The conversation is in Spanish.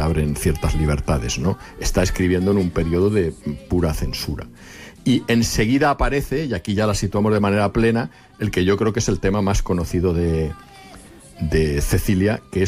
abren ciertas libertades, ¿no? Está escribiendo en un periodo de pura censura. Y enseguida aparece, y aquí ya la situamos de manera plena, el que yo creo que es el tema más conocido de Cecilia, que es